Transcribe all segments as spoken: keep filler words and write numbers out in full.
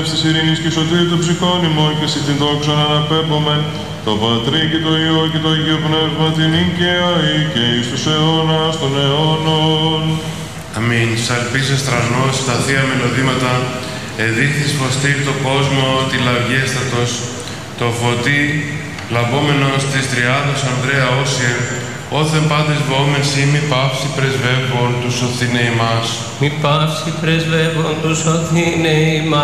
Της ειρήνης και σωτήρι των ψυχών ημών και σε την δόξα αναπέμπομεν, το Πατρί και το Υιό και το Αγίο Πνεύμα την νίκαια ή και εις τους αιώνας των αιώνων. Αμήν. Σαλπίσε στρανός, τα θεία μελωδήματα, εδείχθης φωστήρ το κόσμο, τη λαυγέστατος, το φωτί, λαμπόμενος της τριάδος Ανδρέα Όσιε, όθεν πάντες βοόμεν σύ, μη πάυση πρεσβεύων του σωθήνε ημάς. Μη πάυση πρεσβεύων του σωθήνε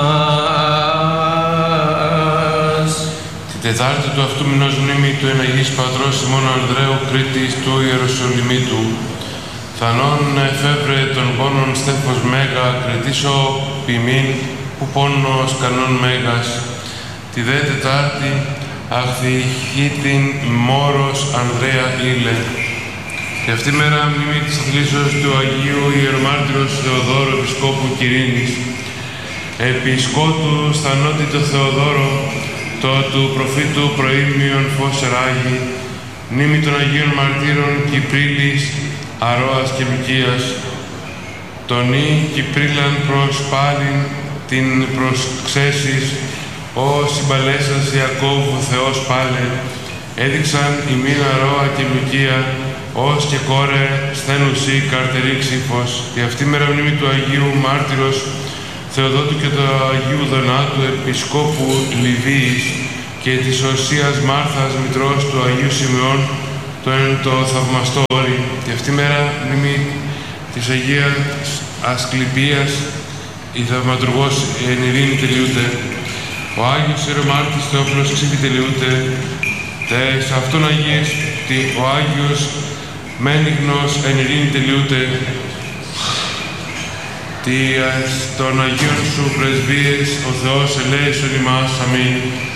ημάς. Την Τετάρτη του αυτού μηνός μνήμη του εναγής Πατρός Σιμών Ανδρέου Κρήτης του Ιεροσολυμίτου. Θανόν εφεύρε των πόνων στέφος μέγα, κριτήσω ποιμήν που πόνος κανόν μέγας. Τη δε Τετάρτη αχθιχήτην μόρος Ανδρέα ήλε. Και αυτή μέρα μνήμη της αθλήσεως του Αγίου Ιερομάρτυρος Θεοδόρου Επισκόπου Κυρίνης. Επισκότου στανότητο Θεοδόρο, το του προφήτου προήμιον φως εράγει, μνήμη των Αγίων Μαρτύρων Κυπρίλης, Αρρώας και Μικίας, τον ή Κυπρίλαν προς πάλιν την προσξέσεις, ο συμπαλέσας Ιακώβου Θεός πάλε, έδειξαν ημίν Αρρώα και Μικία, ως και κόρε στένουσι καρτερή ξύφος. Η αυτή μέρα μνήμη του Αγίου Μάρτυρος Θεοδότου και του Αγίου Δονάτου Επισκόπου Λιβύης και της Οσίας Μάρθας μητρός του Αγίου Σημεών το εν το θαυμαστό όρη. Η αυτή μέρα μνήμη της Αγίας Ασκληπίας η θαυματουργός εν ειρήνη τελειούται. Ο Άγιος Ιερομάρτης Θεόφιλος ξύφη τελειούται. Τες αυτόν Αγίες ο Άγιος Μένιγνος εν ειρήνη τελειούται. Τι των Αγίων σου πρεσβείες ο Θεός ελέησον ημάς. Αμήν.